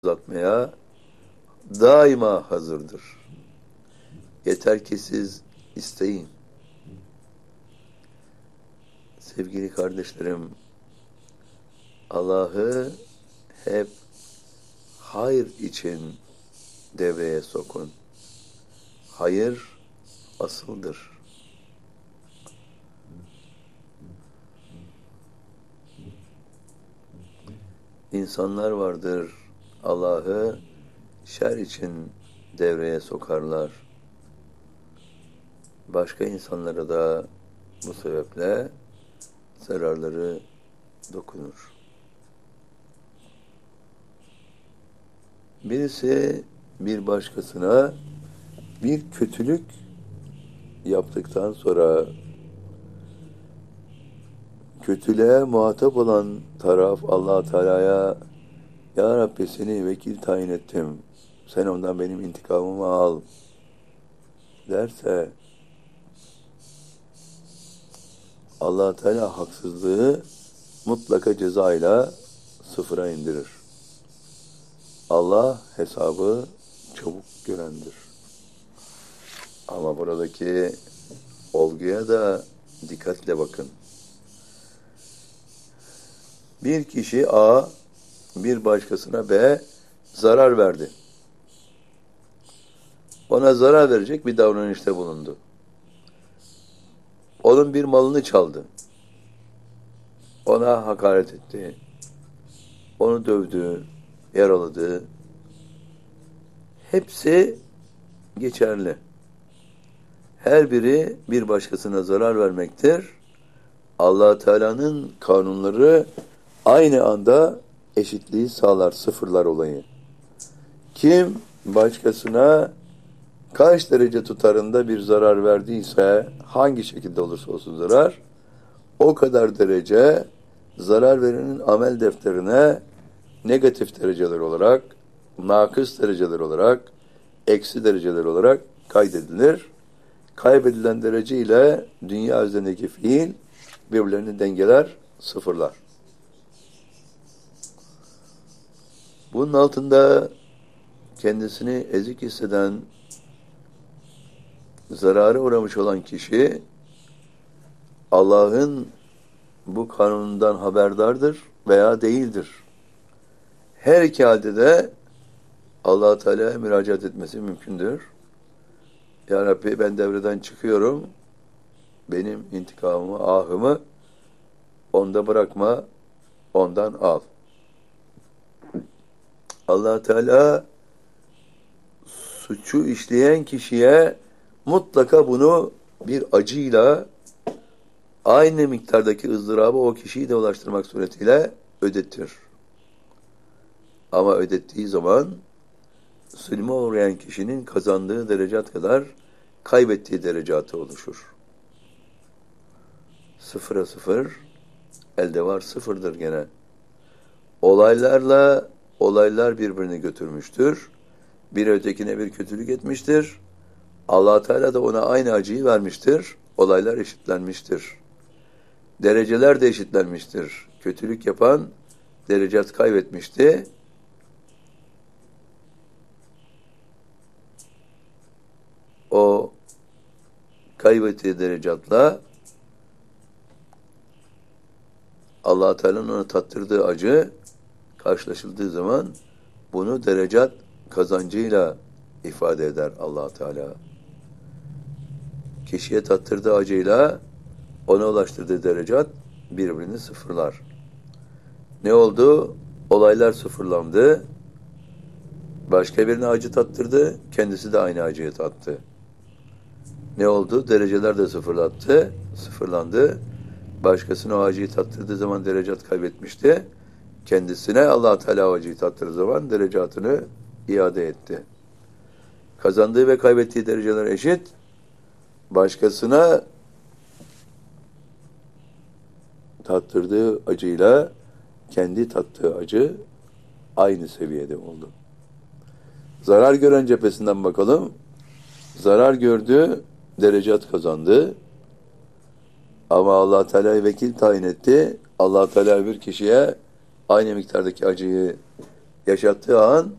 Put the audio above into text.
uzatmaya daima hazırdır. Yeter ki siz isteyin. Sevgili kardeşlerim, Allah'ı hep hayır için devreye sokun. Hayır asıldır. İnsanlar vardır, Allah'ı şer için devreye sokarlar. Başka insanlara da bu sebeple zararları dokunur. Birisi bir başkasına bir kötülük yaptıktan sonra kötülüğe muhatap olan taraf Allah Teala'ya "Ya Rabbi, seni vekil tayin ettim. Sen ondan benim intikamımı al" derse Allah Teala haksızlığı mutlaka cezayla sıfıra indirir. Allah hesabı çabuk görendir. Ama buradaki olguya da dikkatle bakın. Bir kişi A, bir başkasına B zarar verdi. Ona zarar verecek bir davranışta bulundu. Onun bir malını çaldı. Ona hakaret etti. Onu dövdü, yaraladı. Hepsi geçerli. Her biri bir başkasına zarar vermektir. Allah Teala'nın kanunları aynı anda eşitliği sağlar, sıfırlar olayı. Kim başkasına kaç derece tutarında bir zarar verdiyse, hangi şekilde olursa olsun zarar, o kadar derece zarar verenin amel defterine negatif dereceler olarak, nakıs dereceler olarak, eksi dereceler olarak kaydedilir. Kaybedilen derece ile dünya üzerindeki fiil birbirlerini dengeler, sıfırlar. Bunun altında kendisini ezik hisseden, zarara uğramış olan kişi Allah'ın bu kanunundan haberdardır veya değildir. Her iki halde de Allah-u Teala'ya müracaat etmesi mümkündür. Ya Rabbi, ben devreden çıkıyorum. Benim intikamımı, ahımı onda bırakma, ondan al. Allah Teala suçu işleyen kişiye mutlaka bunu bir acıyla, aynı miktardaki ızdırabı o kişiyi de ulaştırmak suretiyle ödetir. Ama ödettiği zaman zulme uğrayan kişinin kazandığı derecat kadar kaybettiği derecatı oluşur. Sıfıra sıfır, elde var sıfırdır gene. Olaylar birbirini götürmüştür. Bir ötekine bir kötülük etmiştir. Allah Teala da ona aynı acıyı vermiştir. Olaylar eşitlenmiştir. Dereceler de eşitlenmiştir. Kötülük yapan derecat kaybetmişti. O kaybettiği derecatla Allah Teala'nın ona tattırdığı acı karşılaşıldığı zaman bunu derecat kazancıyla ifade eder Allah Teala. Kişiye tattırdığı acıyla ona ulaştırdığı derecat birbirini sıfırlar. Ne oldu? Olaylar sıfırlandı. Başka birine acı tattırdı, kendisi de aynı acıyı tattı. Ne oldu? Dereceler de sıfırlandı. Başkasına o acıyı tattırdığı zaman derecat kaybetmişti. Kendisine Allah Teala o acıyı tattırdığı zaman derecatını iade etti. Kazandığı ve kaybettiği dereceler eşit. Başkasına tattırdığı acıyla kendi tattığı acı aynı seviyede oldu. Zarar gören cephesinden bakalım. Zarar gördü, derecat kazandı. Ama Allah Teala'yı vekil tayin etti. Allah Teala bir kişiye aynı miktardaki acıyı yaşattığı an